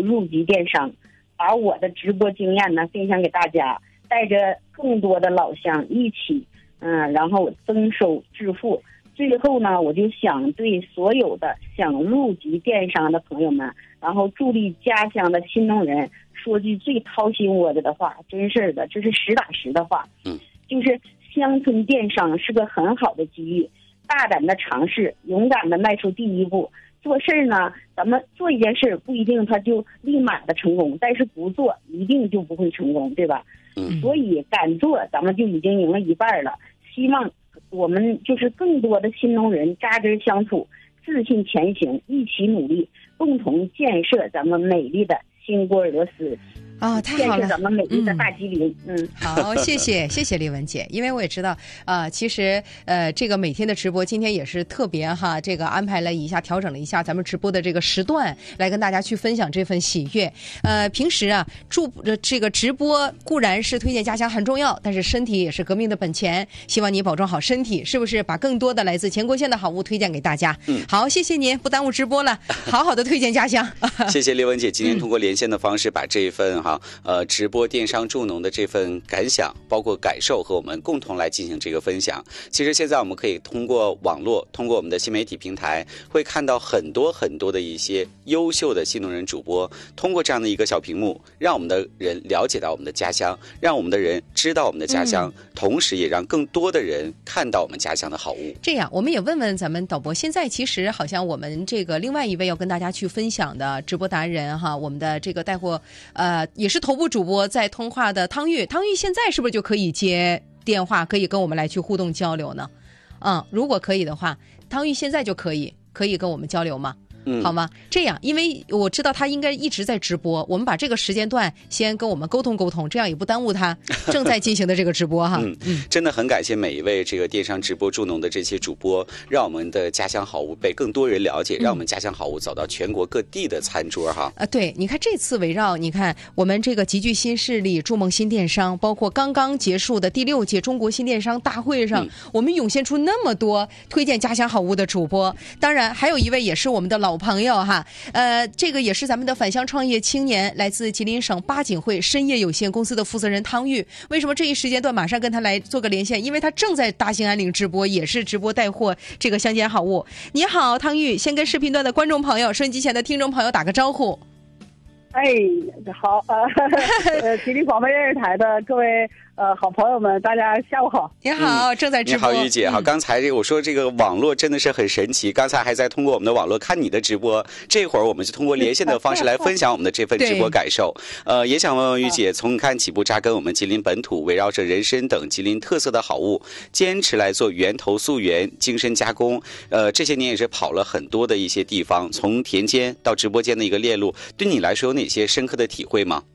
入局电商，把我的直播经验呢分享给大家，带着更多的老乡一起，然后增收致富。最后呢，我就想对所有的想入局电商的朋友们，然后助力家乡的新农人，说句最掏心窝子的话，真是的，这是实打实的话。就是乡村电商是个很好的机遇，大胆的尝试，勇敢的迈出第一步。做事呢，咱们做一件事不一定它就立马的成功，但是不做一定就不会成功，对吧？所以敢做，咱们就已经赢了一半了。希望我们就是更多的新农人扎根乡土，自信前行，一起努力，共同建设咱们美丽的新郭尔多斯。 太好了， 建设咱们美丽的大吉林。 好，谢谢丽文姐，因为我也知道其实这个每天的直播今天也是特别哈，这个安排了一下，调整了一下咱们直播的这个时段，来跟大家去分享这份喜悦。平时啊这个直播固然是推荐家乡很重要，但是身体也是革命的本钱，希望你保重好身体，是不是把更多的来自全国县的好物推荐给大家。好，谢谢您，不耽误直播了，好好的推荐家乡。 谢谢丽文姐今天通过连线的方式把这一份直播电商助农的这份感想包括感受和我们共同来进行这个分享。其实现在我们可以通过网络，通过我们的新媒体平台，会看到很多的一些优秀的新农人主播，通过这样的一个小屏幕，让我们的人了解到我们的家乡，让我们的人知道我们的家乡，同时也让更多的人看到我们家乡的好物。 这样我们也问问咱们导播，现在其实好像我们这个另外一位要跟大家去分享的直播达人哈，我们的这个带货也是头部主播在通话的汤玉现在是不是就可以接电话，可以跟我们来去互动交流呢？如果可以的话，汤玉现在就可以跟我们交流吗？好吗？这样，因为我知道他应该一直在直播，我们把这个时间段先跟我们沟通，这样也不耽误他正在进行的这个直播哈。 真的很感谢每一位这个电商直播助农的这些主播，让我们的家乡好物被更多人了解，让我们家乡好物走到全国各地的餐桌哈。 对，你看这次围绕你看我们这个集聚新势力、筑梦新电商，包括刚刚结束的第6届中国新电商大会上，我们涌现出那么多推荐家乡好物的主播，当然还有一位也是我们的老朋友哈，这个也是咱们的返乡创业青年，来自吉林省八景汇深业有限公司的负责人汤玉。为什么这一时间段马上跟他来做个连线？因为他正在大兴安岭直播，也是直播带货这个乡间好物。你好，汤玉，先跟视频端的观众朋友、收音机前的听众朋友打个招呼。 好，吉林广播电视台的各位好朋友们，大家下午好。 你好，正在直播。 你好，玉姐。好，刚才我说这个网络真的是很神奇，刚才还在通过我们的网络看你的直播，这会儿我们就通过连线的方式来分享我们的这份直播感受。也想问问玉姐，从看起步扎根我们吉林本土，围绕着人参等吉林特色的好物，坚持来做源头溯源、精深加工。这些年也是跑了很多的一些地方，从田间到直播间的一个链路，对你来说有哪些深刻的体会吗？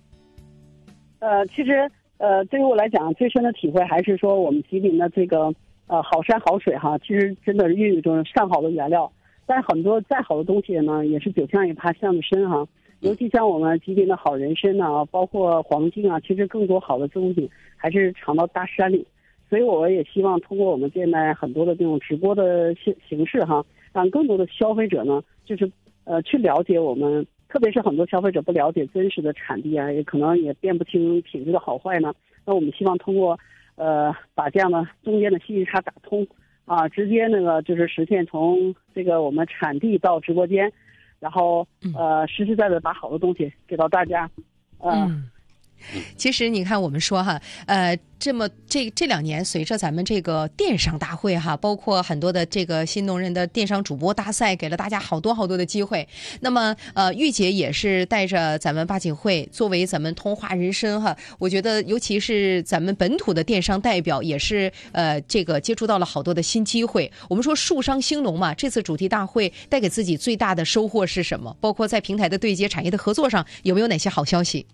其实对于我来讲，最深的体会还是说我们吉林的这个好山好水哈，其实真的是孕育中上好的原料。但是很多再好的东西呢，也是酒香也怕巷子深哈。尤其像我们吉林的好人参啊，包括黄金啊，其实更多好的东西还是藏到大山里。所以我也希望通过我们现在很多的这种直播的形式哈，让更多的消费者呢，就是去了解我们。特别是很多消费者不了解真实的产地啊，也可能也辨不清品质的好坏呢。那我们希望通过把这样的中间的信息差打通啊，直接那个就是实现从这个我们产地到直播间，然后实实在在把好的东西给到大家。 其实你看我们说哈，这2年随着咱们这个电商大会哈，包括很多的这个新农人的电商主播大赛，给了大家好多的机会。那么玉姐也是带着咱们八景汇作为咱们通化人参哈，我觉得尤其是咱们本土的电商代表，也是这个接触到了好多的新机会。我们说树商兴农嘛，这次主题大会带给自己最大的收获是什么？包括在平台的对接、产业的合作上，有没有哪些好消息？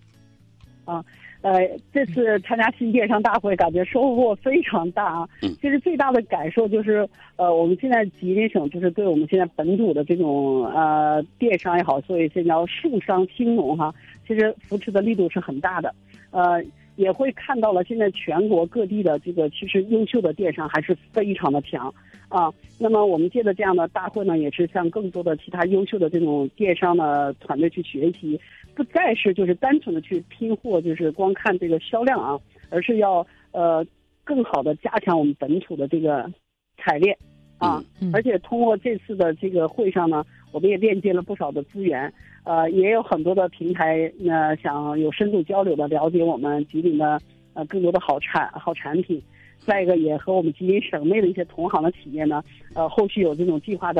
这次参加新电商大会，感觉收获非常大啊。其实最大的感受就是，我们现在吉林省就是对我们现在本土的这种电商也好，所以这叫树商兴农哈，其实扶持的力度是很大的。也会看到了现在全国各地的这个其实优秀的电商还是非常的强。 啊。那么我们借着这样的大会呢，也是向更多的其他优秀的这种电商的团队去学习，不再是就是单纯的去拼货，就是光看这个销量啊，而是要更好的加强我们本土的这个产业链啊。而且通过这次的这个会上呢，我们也链接了不少的资源，也有很多的平台想有深度交流的了解我们吉林的更多的好产品。再一个也和我们吉林省内的一些同行的企业呢，后续有这种计划的